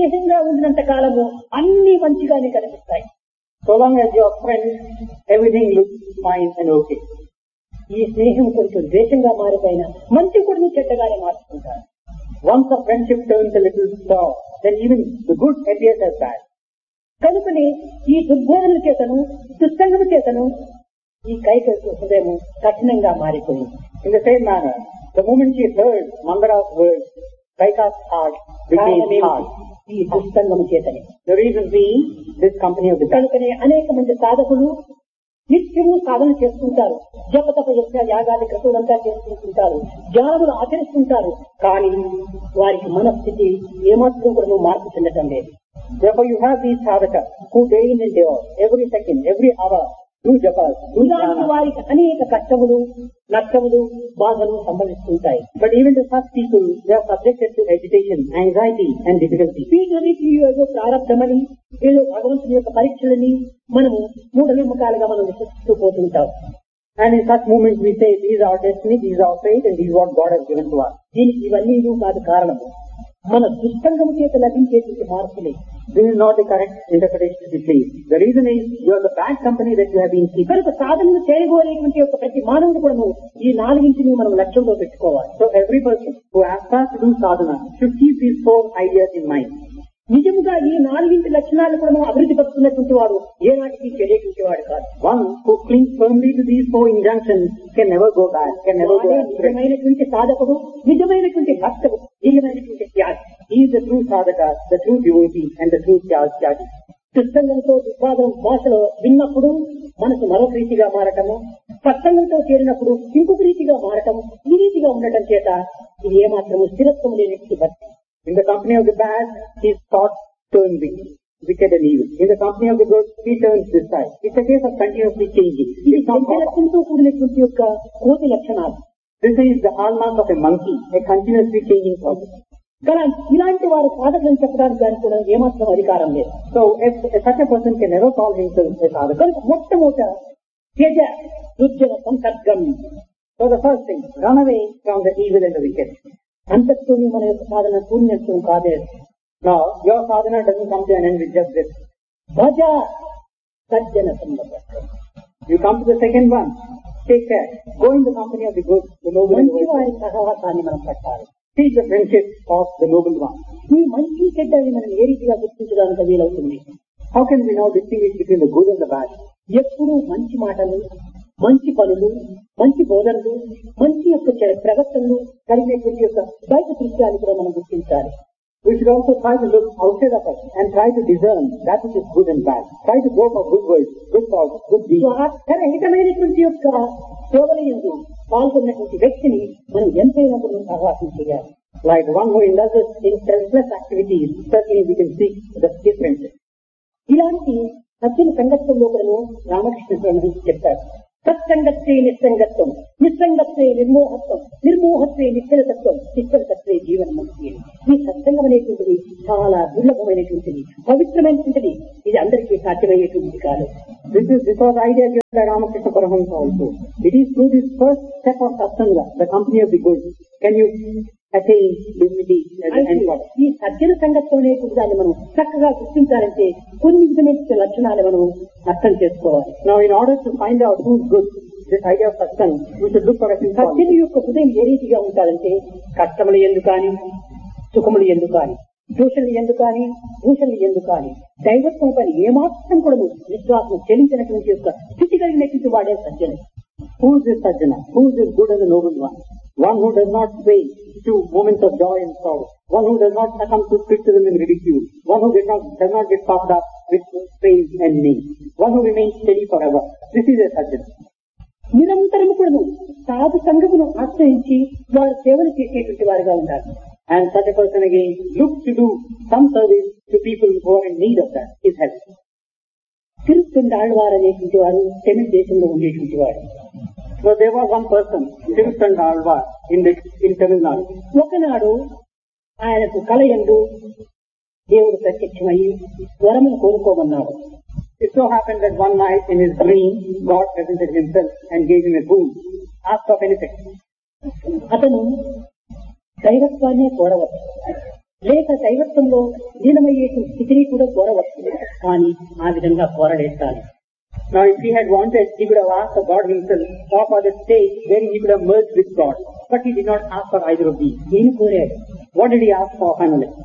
స్నేహంగా ఉన్నంత కాలము అన్ని మంచిగానే కనిపిస్తాయి. So long as you are friends, everything looks fine and okay. ఈ స్నేహం కొంచెం ద్వేషంగా మారిపోయిన మంచి కూడా చెడ్డగానే మార్చుకుంటారు. Once a friendship turns a little sour, then even the good appears as bad. కనుకనే ఈ దుర్బోధన చేతను దుస్సంగము చేతను ఈ కైకేయి హృదయం కఠినంగా మారిపోయింది. In the same manner, the moment she heard Mandara's words, Kaika's heart became hard. ఈ దుస్సంగము చేతని. The reason being, this company of the కనుకనే అనేక మంది సాధకులు నిత్యము సాధన చేసుకుంటారు, జపతప యజ్ఞ యాగాది క్రతువులంతా చేసుకుంటుంటారు, జ్ఞానములు ఆచరిస్తుంటారు. కానీ వారికి మనస్థితి ఏమాత్రం కూడా మార్పు చెందటం లేదు. Therefore you have these sadhakas who day in and day out, every second, every hour, do japas, do ఇలాంటి jnana. వారికి అనేక కష్టములు నష్టములు బాధలు సంభవిస్తుంటాయి. But even to such people, they are subjected to agitation, anxiety and difficulty. వీటి ఏదో ప్రారంభమని ఏదో భగవంతుని యొక్క పరీక్షలని మనము మూఢనమ్మకాలుగా మనం విశ్వసిస్తూ పోతుంటాం. And in such moments we say, these are destiny, these are fate, and this is what God has given to us. దీనికి ఇవన్నీ కాదు కారణము, మన దుస్సంగము చేత లభించేటువంటి మార్పులే. This is not the correct interpretation to be pleased. The reason is, you are the bad company that you have been keeping. కనుక సాధనలు చేయబోయేటువంటి యొక్క ప్రతి మానవుడు కూడా ఈ నాలుగింటిని మనం లక్ష్యంలో పెట్టుకోవాలి. So every person who aspires to do sadhana should keep these 4 ideas in mind. నిజముగా ఈ నాలుగింటి లక్షణాలు కూడా అభివృద్ధి పరుస్తున్నటువంటి వాడు ఏనాటికి చెడేటువంటి వాడు కాదు. One who clings firmly to these 4 injunctions can never go bad, can never go astray. నిజమైనటువంటి సాధకుడు, నిజమైనటువంటి భక్తుడు, నిజమైనటువంటి త్యాగి. He is the true sadhaka, the true devotee, and the true tyagi. దుస్సంగంతో దుర్వాదం భాషలో విన్నప్పుడు మనసు మరొక రీతిగా మారటము, సత్సంగంతో చేరినప్పుడు ఇంకొక రీతిగా మారటము, ఈ రీతిగా ఉండటం చేత ఇది ఏమాత్రము స్థిరత్వం లేనటువంటి భక్తి. In the company of the bad, his thoughts turn wicked and evil. In the company of the good, he turns this side. It's a case of continuously changing. ఇది లక్షణంతో కూడినటువంటి యొక్క కోతి లక్షణాలు. This is the hallmark of a monkey, a continuously changing process. కానీ ఇలాంటి వారు సాధకులను చెప్పడానికి దానికి కూడా ఏమాత్రం అధికారం లేదు. So such a person can never call himself a sadhaka. కనుక మొట్టమొదట త్యజ దుర్జన సంసర్గం. So the first thing, run away from the evil and the wicked. అంతస్తోని మన యొక్క సాధన పూర్ణత్వం కాదే. Now, your sadhana doesn't come to an end with just this. భజ సజ్జన సంసర్గం. You come to the second one. Take care. Go in the company of the good, the noble and the మంచి worthy. వారి సహవాసాన్ని మనం పట్టాలి. Seek the friendship of the noble one. ఈ మంచి చెడ్డని మనం ఏ రీతిగా గుర్తించడానికి వీలవుతుంది? How can we now distinguish between the good and the bad? ఎప్పుడూ మంచి మాటలు, మంచి పనులు, మంచి బోధనలు, మంచి యొక్క ప్రవర్తనలు కలిగినటువంటి యొక్క బయట దృశ్యాన్ని కూడా మనం గుర్తించాలి. We should also try to look outside of us and try to discern that which is good and bad. Try to go for good words, good thoughts, good deeds. స్వార్థరహితమైనటువంటి యొక్క సేవలందు పాల్గొన్నటువంటి వ్యక్తిని మనం ఎంతైనా కూడా సహవాసం చేయాలి. Like one who indulges in selfless activities, certainly we can seek the difference. ఇలాంటి సత్యం సంగత్వంలో కూడా రామకృష్ణ స్వామి చెప్పారు. సత్సంగత్వే నిస్సంగత్వం, నిస్సంగత్వే నిర్మోహత్వం, నిర్మోహత్వే నిశ్చలతత్వం, నిశ్చలతత్వే జీవన్ముక్తి. ఈ సత్సంగం అనేటువంటిది చాలా దుర్లభమైనటువంటిది, పవిత్రమైనటువంటిది. ఇది అందరికీ సాధ్యమయ్యేటువంటిది కాదు. This is because idea given by Ramakrishna Paramahamsa also. It is through this first step of satsanga, the company of the good, can you attain dignity at the end product. ఈ సజ్జన సంగత్వం అనేటువంటి దాన్ని మనం చక్కగా గుర్తించాలంటే కొన్ని విధమైన లక్షణాలు మనం అర్థం చేసుకోవాలి. Now, in order to find out who's good, this idea of satsanga, we should look for a few qualities. సజ్జన యొక్క హృదయం ఏ రీతిగా ఉంటారంటే కష్టములు ఎందుకు కానీ, సుఖములు ఎందుకు కానీ, దోషులు ఎందుకు కానీ, భూషణలు ఎందుకు కానీ, దైవత్వం పని ఏమాత్రం కూడా విశ్వాసం చెల్లించినటువంటి యొక్క స్థితి కలిగినటువంటి వాడే సజ్జన. Who is this sajjana? Who is this good and the noble one? One who does not sway to moments of joy and sorrow. One who does not succumb to criticism and ridicule. One who does not get puffed up with praise and name. One who remains steady forever. This is a sajjana. నిరంతరము కూడా సాధు సంఘమును ఆశ్రయించి వారు సేవలు చేసేటువంటి వారిగా ఉండాలి. And such a person again looks to do some service to people who are in need of that, his help. తిరుత్తుండాళ్వారు అనేటువంటి వారు తమిళ దేశంలో ఉండేటువంటి వాడు. So there was one person, Tiruthandalvar, in Tamil Nadu. ఒకనాడు ఆయనకు కలయందు దేవుడు ప్రత్యక్షమయ్యి వరమును కోరుకోమన్నాడు. It so happened that one night in his dream, God presented himself and gave him a boon. Ask of anything. అతను దైవత్వాన్నే కోరవచ్చు. లేక దైవత్వంలో లీనమయ్యేటువంటి స్థితిని కూడా కోరవచ్చు. కానీ ఆ విధంగా కోరలేస్తాను. Now if he had wanted, he could have asked of God himself, or for the stage wherein he could have merged with God. But he did not ask for either of these. ఏమి కోరాడు? What did he ask for finally?